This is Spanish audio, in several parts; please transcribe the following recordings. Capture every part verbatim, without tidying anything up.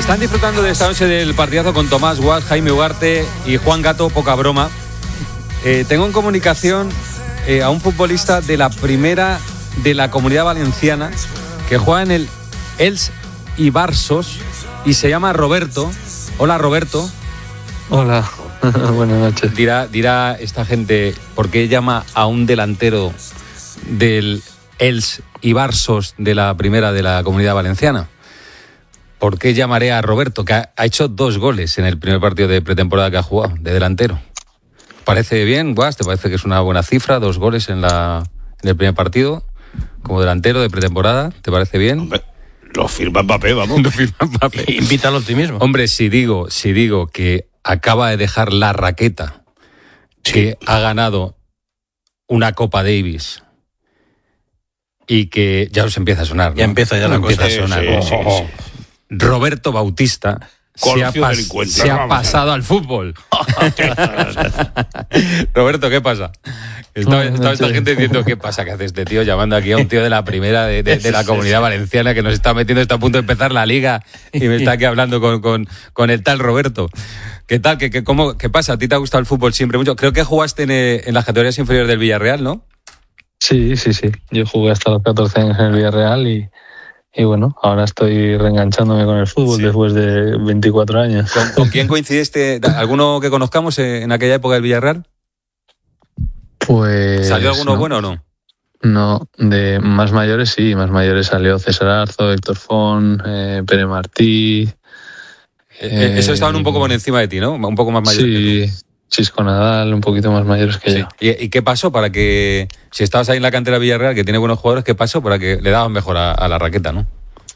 Están disfrutando de esta noche del partidazo con Tomás Guas, Jaime Ugarte y Juan Gato, poca broma. Eh, tengo en comunicación eh, a un futbolista de la primera de la Comunidad Valenciana que juega en el Els Ibarsos y se llama Roberto. Hola, Roberto. Hola, buenas noches. Dirá, dirá esta gente por qué llama a un delantero del Els Ibarsos de la primera de la Comunidad Valenciana. ¿Por qué llamaré a Roberto, que ha, ha hecho dos goles en el primer partido de pretemporada que ha jugado, de delantero? ¿Parece bien, Guas? ¿Te parece que es una buena cifra? Dos goles en, la, en el primer partido, como delantero de pretemporada. ¿Te parece bien? Hombre, lo firma Mbappé, vamos. Lo firma Mbappé. Invita al optimismo. Hombre, si digo, si digo que acaba de dejar la raqueta, sí, que ha ganado una Copa Davis y que ya os empieza a sonar, ¿no? Ya empieza ya la empieza cosa. a sonar. Sí, Oh, sí, oh, sí. oh. Roberto Bautista se ha, pas- se ha pasado al fútbol. Roberto, ¿qué pasa? Estaba, estaba esta gente diciendo, ¿qué pasa? ¿Qué hace este tío llamando aquí a un tío de la primera de, de, de la Comunidad Valenciana que nos está metiendo, está a punto de empezar la liga y me está aquí hablando con, con, con el tal Roberto? ¿Qué tal? ¿Qué, qué, cómo, ¿Qué pasa? ¿A ti te ha gustado el fútbol siempre mucho? Creo que jugaste en, en las categorías inferiores del Villarreal, ¿no? Sí, sí, sí. Yo jugué hasta los catorce años en el Villarreal y, y bueno, ahora estoy reenganchándome con el fútbol, sí, después de veinticuatro años. ¿Con, ¿Con quién coincidiste? ¿Alguno que conozcamos en aquella época del Villarreal? Pues... ¿Salió alguno no. bueno o no? No, de más mayores sí, más mayores salió César Arzo, Héctor Font, eh, Pere Martí... Eh, Eso estaban un poco por encima de ti, ¿no? Un poco más mayores. Sí, que tú. Chisco Nadal, un poquito más mayores que sí. yo. ¿Y, ¿Y qué pasó para que, si estabas ahí en la cantera Villarreal, que tiene buenos jugadores, qué pasó para que le daban mejor a, a la raqueta, no?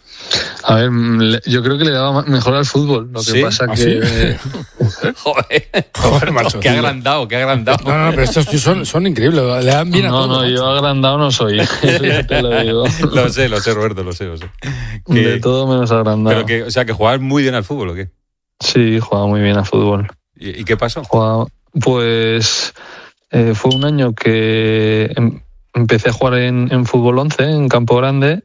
A ver, yo creo que le daba mejor al fútbol. Lo que ¿Sí? pasa ¿Ah, que... sí? Joder, Joder, macho. Qué agrandado, qué agrandado. No, no, pero estos tíos son, son increíbles. Le dan bien no, a todo. No, no, yo agrandado no soy. Eso ya te lo digo. Lo sé, lo sé, Roberto, lo sé, lo sé. Que, de todo menos agrandado. Pero que, o sea, que jugabas muy bien al fútbol, ¿o qué? Sí, jugaba muy bien al fútbol. ¿Y, y qué pasó? Jugaba, pues eh, fue un año que em, empecé a jugar en, en fútbol once, en Campo Grande,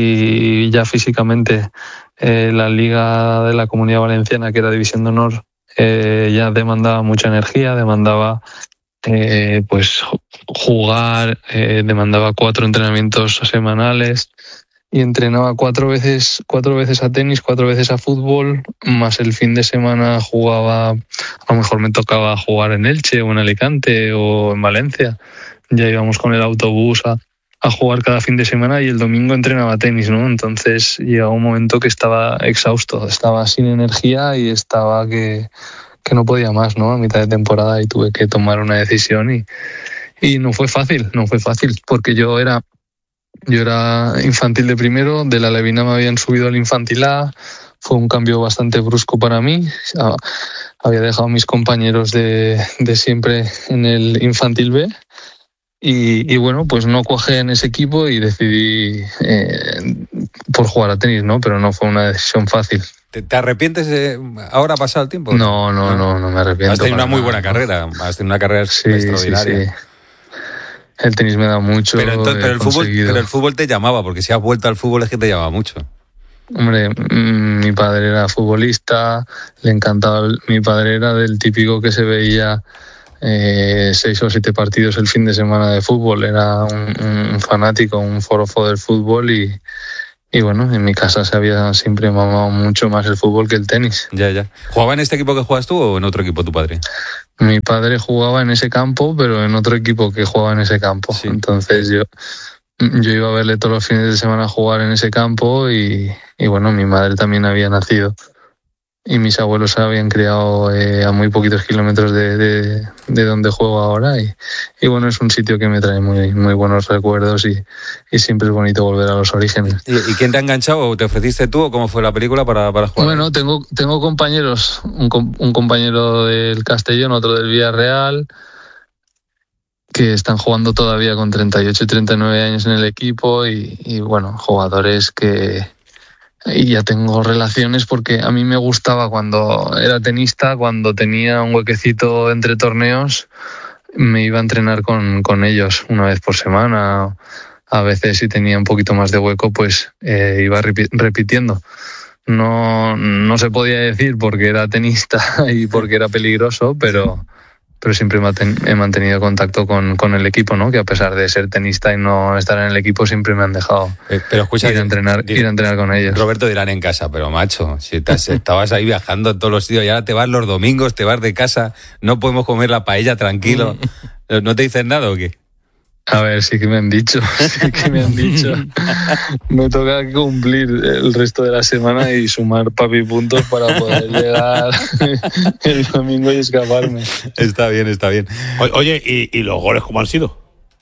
y ya físicamente eh, la Liga de la Comunidad Valenciana, que era División de Honor, eh, ya demandaba mucha energía, demandaba eh, pues jugar, eh, demandaba cuatro entrenamientos semanales. Y entrenaba cuatro veces, cuatro veces a tenis, cuatro veces a fútbol, más el fin de semana jugaba, a lo mejor me tocaba jugar en Elche o en Alicante o en Valencia. Ya íbamos con el autobús a, a jugar cada fin de semana y el domingo entrenaba tenis, ¿no? Entonces llegaba un momento que estaba exhausto, estaba sin energía y estaba que, que no podía más, ¿no? A mitad de temporada y tuve que tomar una decisión y, y no fue fácil, no fue fácil, porque yo era... Yo era infantil de primero, de la Levina me habían subido al infantil A, fue un cambio bastante brusco para mí. Había dejado a mis compañeros de, de siempre en el infantil B y, y bueno, pues no cuajé en ese equipo y decidí eh, por jugar a tenis, ¿no? Pero no fue una decisión fácil. ¿Te, te arrepientes de ahora pasado el tiempo? No, no, no, no, no me arrepiento. Has tenido una muy nada, buena ¿no? carrera, has tenido una carrera sí, extraordinaria. Sí, sí. El tenis me da mucho. Pero, entonces, pero, el fútbol, pero el fútbol te llamaba, porque si has vuelto al fútbol es que te llamaba mucho. Hombre, mmm, mi padre era futbolista, le encantaba. El, mi padre era del típico que se veía eh, seis o siete partidos el fin de semana de fútbol. Era un, un fanático, un forofo del fútbol y, y bueno, en mi casa se había siempre mamado mucho más el fútbol que el tenis. Ya, ya. ¿Jugaba en este equipo que juegas tú o en otro equipo tu padre? Mi padre jugaba en ese campo, pero en otro equipo que jugaba en ese campo. Sí. Entonces yo, yo iba a verle todos los fines de semana jugar en ese campo y, y bueno, mi madre también había nacido. Y mis abuelos se habían criado eh, a muy poquitos kilómetros de, de, de donde juego ahora. Y, y bueno, es un sitio que me trae muy, muy buenos recuerdos y, y siempre es bonito volver a los orígenes. ¿Y, y quién te ha enganchado? ¿Te ofreciste tú o cómo fue la película para, para jugar? Bueno, tengo, tengo compañeros, un, un compañero del Castellón, otro del Villarreal, que están jugando todavía con treinta y ocho y treinta y nueve años en el equipo y, y bueno, jugadores que... Y ya tengo relaciones porque a mí me gustaba cuando era tenista, cuando tenía un huequecito entre torneos, me iba a entrenar con, con ellos una vez por semana. A veces si tenía un poquito más de hueco, pues eh, iba repi- repitiendo. no, no se podía decir porque era tenista y porque era peligroso, pero, pero siempre he mantenido contacto con, con el equipo, ¿no? Que a pesar de ser tenista y no estar en el equipo, siempre me han dejado eh, pero escucha, ir, a entrenar, dirán, ir a entrenar con ellos. Roberto, dirán en casa, pero macho, si te, estabas ahí viajando en todos los sitios y ahora te vas los domingos, te vas de casa, no podemos comer la paella tranquilo. ¿No te dicen nada o qué? A ver, sí que me han dicho, sí que me han dicho. Me toca cumplir el resto de la semana y sumar papi puntos para poder llegar el domingo y escaparme. Está bien, está bien. Oye, ¿y, y los goles cómo han sido?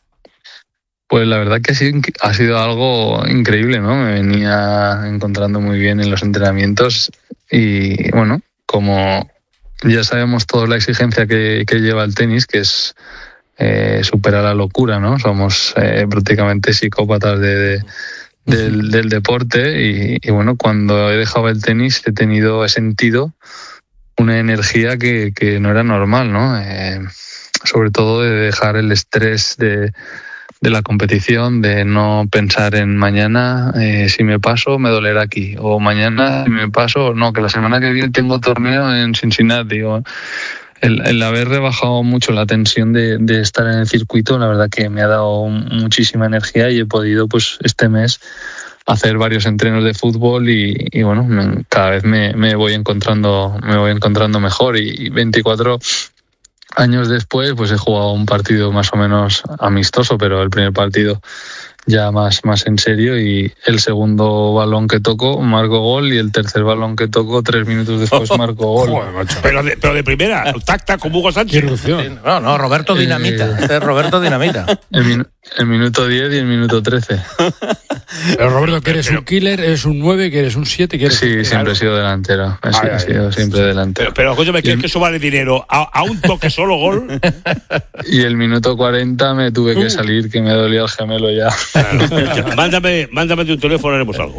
Pues la verdad que ha sido, ha sido algo increíble, ¿no? Me venía encontrando muy bien en los entrenamientos y, bueno, como ya sabemos toda la exigencia que, que lleva el tenis, que es... Eh, supera la locura, ¿no? Somos eh, prácticamente psicópatas de, de, del, del deporte y, y bueno, cuando he dejado el tenis he tenido, he sentido una energía que, que no era normal, ¿no? Eh, sobre todo de dejar el estrés de, de la competición, de no pensar en mañana eh, si me paso me dolerá aquí, o mañana si me paso, no, que la semana que viene tengo torneo en Cincinnati, o El, el haber rebajado mucho la tensión de, de estar en el circuito, la verdad que me ha dado muchísima energía y he podido, pues, este mes hacer varios entrenos de fútbol y, y bueno, me, cada vez me, me voy encontrando, me voy encontrando mejor y, y veinticuatro años después, pues he jugado un partido más o menos amistoso, pero el primer partido ya más, más en serio, y el segundo balón que toco marco gol y el tercer balón que toco tres minutos después marco gol. Joder, pero, de, pero de primera, tacta como Hugo Sánchez. No, no, Roberto Dinamita. Eh, este es Roberto Dinamita. El, min, el minuto diez y el minuto trece. Pero Roberto, que eres pero, un killer, eres un nueve, que eres un siete, que eres sí, un... siempre claro. he sido delantero. He, ay, he sido ay, siempre ay. delantero. Pero, pero me crees que eso vale dinero. A, a un toque solo gol. Y el minuto cuarenta me tuve que salir, que me dolía el gemelo ya. Claro. Mándame, mándame de un teléfono, haremos algo.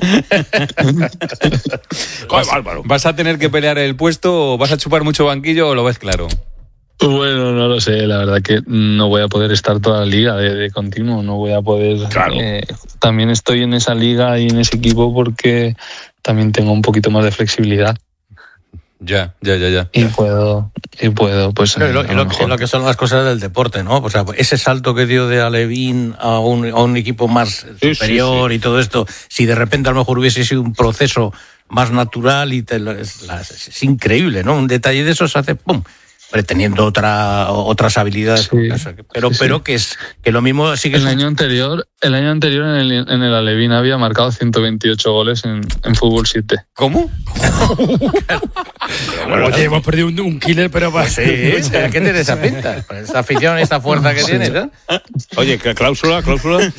¿Vas, ¿Vas a tener que pelear el puesto o vas a chupar mucho banquillo o lo ves claro? Bueno, no lo sé, la verdad que no voy a poder estar toda la liga de, de continuo, no voy a poder... Claro. Eh, también estoy en esa liga y en ese equipo porque también tengo un poquito más de flexibilidad. Ya, ya, ya, ya. Y puedo, y puedo, pues... Pero lo, lo, que, lo que son las cosas del deporte, ¿no? O sea, ese salto que dio de Alevín a un, a un equipo más sí, superior sí, sí. y todo esto, si de repente a lo mejor hubiese sido un proceso más natural y te, es, es, es increíble, ¿no? Un detalle de esos hace ¡pum! Teniendo otra, otras habilidades, sí, pero, sí, pero sí. que es que lo mismo sigue. El año anterior, el año anterior en el, en el Alevín había marcado ciento veintiocho goles en, en fútbol siete. ¿Cómo? Bueno, oye, hemos perdido un, un killer, pero para... Sí, ¿qué tiene esa pinta? Esa afición, esta fuerza que tiene, ¿no? Oye, cláusula, cláusula.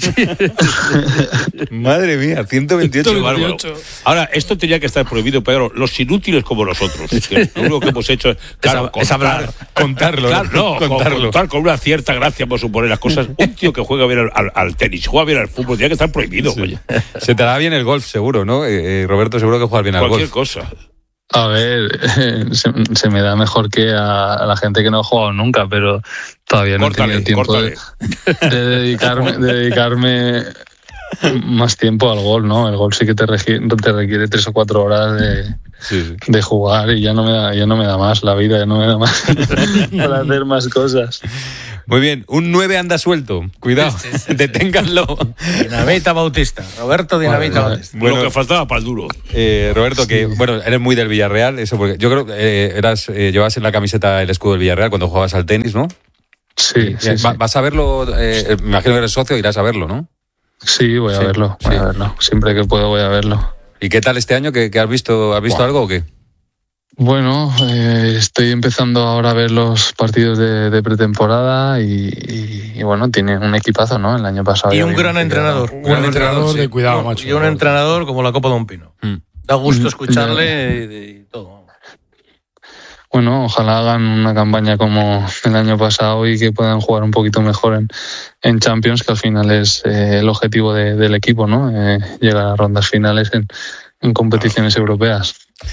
Madre mía, ciento veintiocho. ciento veintiocho. Ahora, esto tenía que estar prohibido, Pedro. Los inútiles como nosotros. Lo único que hemos hecho es, claro, es hablar. Contarlo, claro, no, contarlo. Contar con una cierta gracia, por suponer las cosas. Un tío que juega bien al, al, al tenis, juega bien al fútbol, tiene que estar prohibido. Sí. Oye. Se te da bien el golf, seguro, ¿no? Eh, Roberto, seguro que juegas bien al Cualquier golf. Cualquier cosa. A ver, se, se me da mejor que a, a la gente que no ha jugado nunca, pero todavía no córtale, he tenido tiempo de, de dedicarme, de dedicarme más tiempo al golf, ¿no? El golf sí que te, regi- te requiere tres o cuatro horas de, sí, sí. de jugar y ya no me da, ya no me da más la vida, ya no me da más para hacer más cosas. Muy bien, un nueve anda suelto. Cuidado, sí, sí, sí. Deténganlo. Dinamita Bautista, Roberto Dinamita bueno, Bautista. Bueno, lo que faltaba para el duro. Eh, Roberto, que sí. bueno, eres muy del Villarreal, eso porque yo creo que eh, eras, eh, llevabas en la camiseta el escudo del Villarreal cuando jugabas al tenis, ¿no? Sí, sí, Va, sí. Vas a verlo, eh, me imagino que eres socio, irás a verlo, ¿no? Sí, voy a sí, verlo, voy sí. a verlo. Siempre que puedo voy a verlo. ¿Y qué tal este año? ¿Qué, qué has visto? ¿Has visto wow. algo o qué? Bueno, eh, estoy empezando ahora a ver los partidos de, de pretemporada y, y, y bueno, tiene un equipazo, ¿no? El año pasado. Y un gran entrenador. Un gran entrenador de cuidado, no, macho. Y un entrenador como la Copa de un Pino. Mm. Da gusto escucharle y, y todo. Bueno, ojalá hagan una campaña como el año pasado y que puedan jugar un poquito mejor en, en Champions, que al final es eh, el objetivo de, del equipo, ¿no? Eh, llegar a rondas finales en, en competiciones europeas.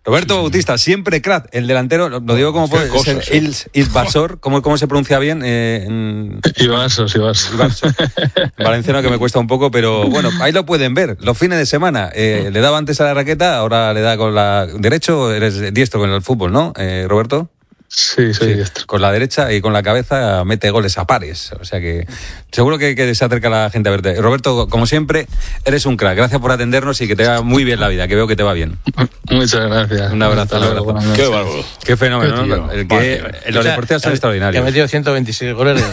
Roberto sí, Bautista, siempre crack, el delantero, lo digo como puede ser, Ils Isbasor, ¿cómo, ¿cómo se pronuncia bien? Eh, en... Ibarsos, Ibarsos. Ibarsos. Valenciano que me cuesta un poco, pero bueno, ahí lo pueden ver, los fines de semana. Eh, le daba antes a la raqueta, ahora le da con la derecho, eres diestro con el fútbol, ¿no, eh, Roberto? Sí, soy sí, diestro. Con la derecha y con la cabeza mete goles a pares. O sea que seguro que, que se acerca la gente a verte. Roberto, como siempre, eres un crack. Gracias por atendernos y que te va muy bien la vida, que veo que te va bien. Muchas gracias. Un abrazo. Un abrazo. Qué bárbaro. Qué fenómeno. Qué ¿no? El que, vale. Los deportistas son extraordinarios. Que ha metido ciento veintiséis goles.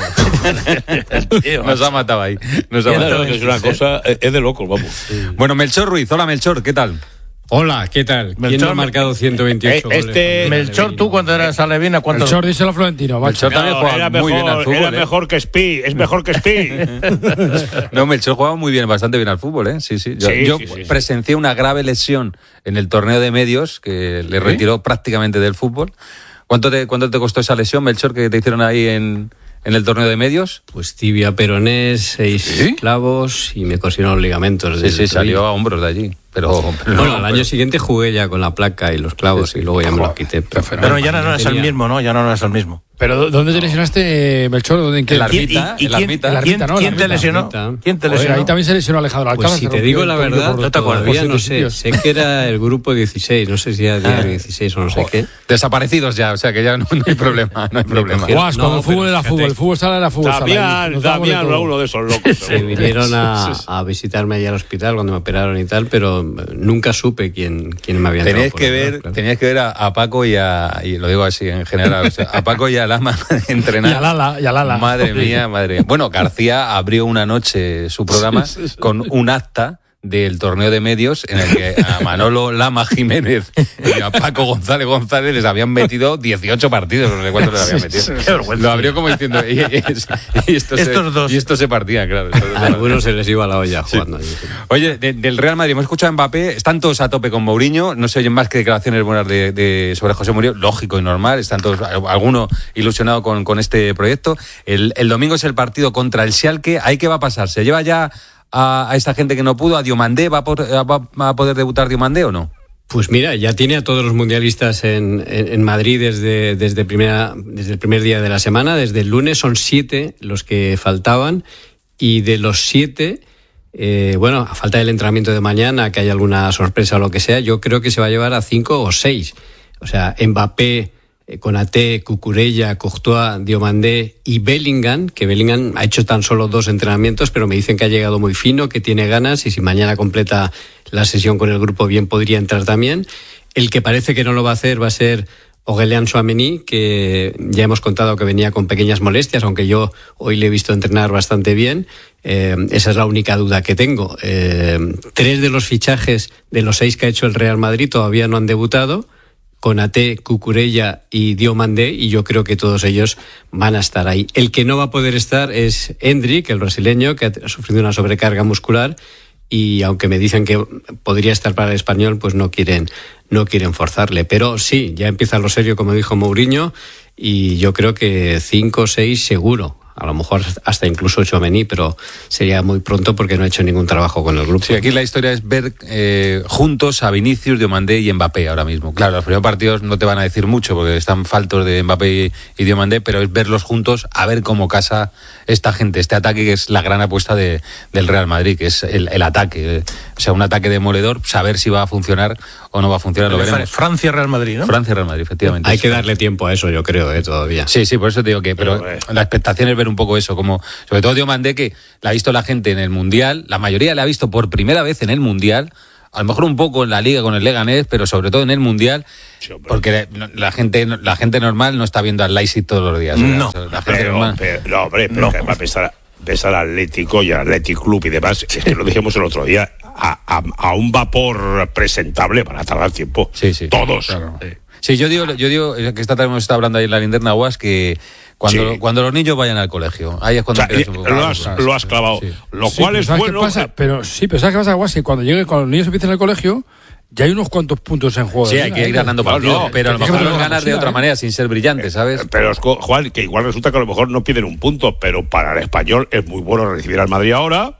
Tío, nos ha matado ahí. Nos ha matado. Es una cosa, es de locos, vamos. Sí. Bueno, Melchor Ruiz. Hola, Melchor, ¿qué tal? Hola, ¿qué tal? ¿Quién Melchor, no ha marcado ciento veintiocho eh, este, goles? Melchor, tú cuando eras alevina, ¿cuánto? Melchor, díselo a Florentino. Melchor también no, jugaba era muy mejor, bien al fútbol. Era ¿eh? mejor que Spi, es mejor que Spi. No, Melchor jugaba muy bien, bastante bien al fútbol, ¿eh? Sí, sí. Yo, sí, yo sí, sí, presencié una grave lesión en el torneo de medios que le retiró ¿Sí? prácticamente del fútbol. ¿Cuánto te, ¿Cuánto te costó esa lesión, Melchor, que te hicieron ahí en, en el torneo de medios? Pues tibia peronés, seis ¿Sí? clavos y me cosieron los ligamentos. Sí, sí, salió a hombros de allí. Pero, pero bueno, no, al pero... año siguiente jugué ya con la placa y los clavos sí, sí. y luego ya me los quité. Pero, pero ya no eres el mismo, ¿no? Ya no eres el mismo. ¿Pero dónde te lesionaste, Melchor? ¿En qué? En la ermita. ¿Y, y, y quién, ermita, ¿quién, ¿no? ¿quién te lesionó? ¿Quién te lesionó? Oye, ahí también se lesionó Alejandro Alcázar. Pues si te digo la verdad, no te todavía no sé. Sé que era el grupo dieciséis, no sé si era diario dieciséis o no sé qué. Desaparecidos ya, o sea que ya no, no hay problema, no hay problema. Guas, cuando el fútbol era fútbol, el fútbol sala era fútbol sala. Damián, Damián era uno de esos locos. Se vinieron a, a visitarme allá al hospital cuando me operaron y tal, pero nunca supe quién, quién me había entrado. Teníais que ver, claro. teníais que ver a, a Paco y a, y lo digo así en general, o sea, a Paco y a Lama entrenar. Y a Lala, y a Lala. Madre mía, madre mía. Bueno, García abrió una noche su programa sí, sí, sí. con un acta del torneo de medios en el que a Manolo Lama Jiménez y a Paco González González les habían metido dieciocho partidos, no sé cuántos les habían metido. Sí, sí. Lo abrió como diciendo, y, y, y, esto, se, dos. y esto se partía, claro. A algunos se les iba la olla jugando. Sí. Oye, de, del Real Madrid, hemos escuchado a Mbappé, están todos a tope con Mourinho, no se oyen más que declaraciones buenas de, de, sobre José Mourinho, lógico y normal, están todos, alguno ilusionado con, con este proyecto. El, el domingo es el partido contra el Schalke, ¿ahí qué va a pasar? ¿Se lleva ya a, a esta gente que no pudo, a Diomandé? ¿Va a, por, va a poder debutar Diomandé o no? Pues mira, ya tiene a todos los mundialistas en, en, en Madrid desde, desde, primera, desde el primer día de la semana, desde el lunes. Son siete los que faltaban y de los siete, eh, bueno, a falta del entrenamiento de mañana, que haya alguna sorpresa o lo que sea, yo creo que se va a llevar a cinco o seis. O sea, Mbappé, Konaté, Cucurella, Courtois, Diomandé y Bellingham, que Bellingham ha hecho tan solo dos entrenamientos, pero me dicen que ha llegado muy fino, que tiene ganas y si mañana completa la sesión con el grupo bien podría entrar también. El que parece que no lo va a hacer va a ser Aurélien Tchouaméni, que ya hemos contado que venía con pequeñas molestias, aunque yo hoy le he visto entrenar bastante bien. Eh, esa es la única duda que tengo. Eh, tres de los fichajes de los seis que ha hecho el Real Madrid todavía no han debutado. Konaté, Cucurella y Diomandé, y yo creo que todos ellos van a estar ahí. El que no va a poder estar es Endrick, el brasileño, que ha sufrido una sobrecarga muscular, y aunque me dicen que podría estar para el Español, pues no quieren, no quieren forzarle. Pero sí, ya empieza lo serio, como dijo Mourinho, y yo creo que cinco o seis seguro. A lo mejor hasta incluso Tchouaméni, pero sería muy pronto porque no ha hecho ningún trabajo con el grupo. Sí, aquí la historia es ver eh, juntos a Vinicius, Diomandé y Mbappé ahora mismo. Claro, los primeros partidos no te van a decir mucho porque están faltos de Mbappé y Diomandé, pero es verlos juntos, a ver cómo casa esta gente, este ataque que es la gran apuesta de, del Real Madrid, que es el, el ataque. O sea, un ataque demoledor, saber si va a funcionar o no va a funcionar, lo veremos. Francia-Real Madrid, ¿no? Francia-Real Madrid, efectivamente. Hay que darle tiempo a eso, yo creo, ¿eh? Todavía. Sí, sí, por eso te digo que, pero, pero eh. la expectación es ver un poco eso, como sobre todo Diomandé, que la ha visto la gente en el Mundial, la mayoría la ha visto por primera vez en el Mundial, a lo mejor un poco en la Liga con el Leganés, pero sobre todo en el Mundial, sí, porque la gente la gente normal no está viendo al Leipzig todos los días. No, o sea, la gente pero, normal... pero, no, hombre, pero no. Que va a pensar, pensar al Atlético y al Athletic Club y demás, es que lo dijimos el otro día, a, a, a un vapor presentable para tardar tiempo. Sí, sí. Todos. Claro. Sí. Sí, yo digo, yo digo que esta tarde hemos estado hablando ahí en la linterna Guas, que cuando, sí. cuando los niños vayan al colegio, ahí es cuando... O sea, un lo, has, lo has clavado, sí. Lo cual sí, es bueno... Pasa? Pero sí, pero ¿sabes qué pasa, Guas? Que cuando lleguen, cuando los niños empiecen al colegio, ya hay unos cuantos puntos en juego. Sí, hay que ir ganando partidos, no, no, pero a lo mejor los ganas de otra manera, sin ser brillante, ¿sabes? Pero, Juan, que igual resulta que a lo mejor no piden un punto, pero para el Español es muy bueno recibir al Madrid ahora,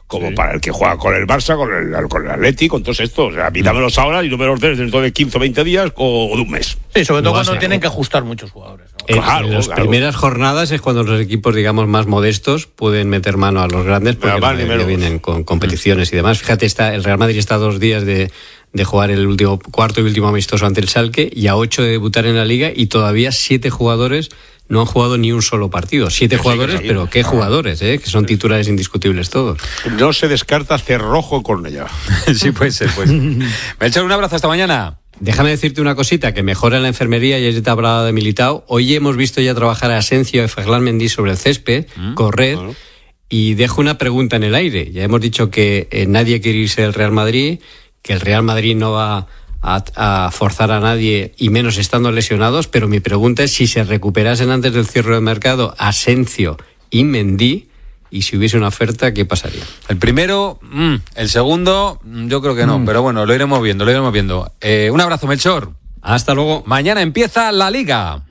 como sí. para el que juega con el Barça, con el, con el Atleti, con todos estos. O sea, pídamelos ahora y no me los des dentro de quince o veinte días o, o de un mes. Sí, sobre todo cuando tienen que ajustar muchos jugadores, ¿no? En, claro, en las claro. primeras jornadas es cuando los equipos, digamos, más modestos pueden meter mano a los grandes porque vale, los vienen con competiciones y demás. Fíjate, está, el Real Madrid está a dos días de, de jugar el último cuarto y último amistoso ante el Schalke y a ocho de debutar en la Liga y todavía siete jugadores no han jugado ni un solo partido. Siete sí, jugadores, sí, pero qué jugadores, ¿eh? Que son titulares indiscutibles todos. No se descarta Cerrojo con ella. Sí, puede ser, pues. Melchor, un abrazo, hasta mañana. Déjame decirte una cosita, que mejora en la enfermería, y ayer te hablaba de Militao. Hoy hemos visto ya trabajar a Asencio y Ferland Mendy sobre el césped, ¿Mm? correr, bueno. y dejo una pregunta en el aire. Ya hemos dicho que eh, nadie quiere irse del Real Madrid, que el Real Madrid no va a, a forzar a nadie, y menos estando lesionados, pero mi pregunta es si se recuperasen antes del cierre de mercado Asencio y Mendy, y si hubiese una oferta, ¿qué pasaría? El primero, mmm, el segundo, yo creo que no, mm. pero bueno, lo iremos viendo, lo iremos viendo. Eh, un abrazo, Melchor. Hasta luego. Mañana empieza la Liga.